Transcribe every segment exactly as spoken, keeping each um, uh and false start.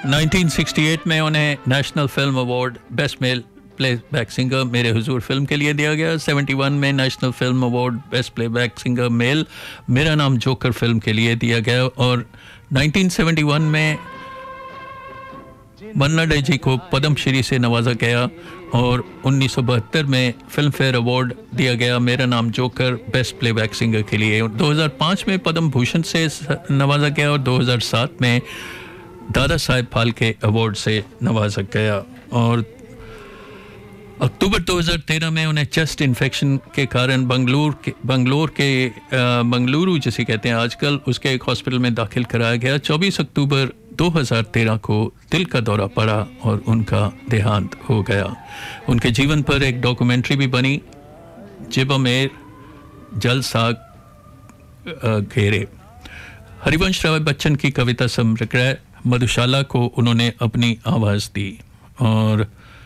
उन्नीस सौ अड़सठ में उन्हें national film award best male playback singer मेरे हुजूर फिल्म के लिए दिया गया। इकहत्तर में national film award best playback singer male मेरा नाम जोकर फिल्म के लिए दिया गया। और उन्नीस सौ इकहत्तर में मन्ना डे जी को पद्म श्री से नवाजा गया और उन्नीस सौ बहत्तर में फिल्म फेयर अवार्ड दिया गया मेरा नाम जोकर बेस्ट प्लेबैक सिंगर के लिए। दो हज़ार पाँच में पद्म भूषण से नवाजा गया और दो हज़ार सात में दादा साहेब फाल्के अवार्ड से नवाजा गया। और अक्टूबर दो हज़ार तेरह में उन्हें चेस्ट इन्फेक्शन के कारण बंगलुरु के बंगलोर के बंगलुरु जिसे कहते हैं आजकल, उसके एक हॉस्पिटल में दाखिल कराया गया। चौबीस अक्टूबर दो हज़ार तेरह को दिल का दौरा पड़ा और उनका देहांत हो गया। उनके जीवन पर एक डॉक्यूमेंट्री भी बनी, जिब मेर जल साग घेरे। हरिवंश राय बच्चन की कविता समग्र मधुशाला को उन्होंने अपनी आवाज़ दी और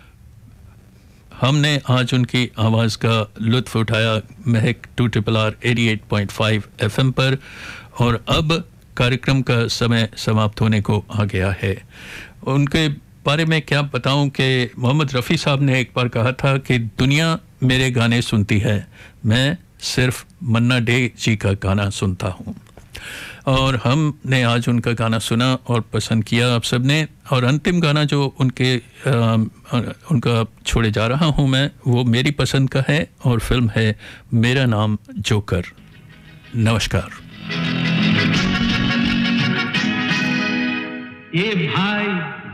हमने आज उनकी आवाज़ का लुत्फ़ उठाया महक to triple R eighty eight point five F M पर। और अब कार्यक्रम का समय समाप्त होने को आ गया है। उनके बारे में क्या बताऊं कि मोहम्मद रफ़ी साहब ने एक बार कहा था कि दुनिया मेरे गाने सुनती है, मैं सिर्फ मन्ना डे जी का गाना सुनता हूं। और हमने आज उनका गाना सुना और पसंद किया आप सब ने। और अंतिम गाना जो उनके आ, उनका छोड़े जा रहा हूं मैं, वो मेरी पसंद का है और फिल्म है मेरा नाम जोकर। नमस्कार। ये भाई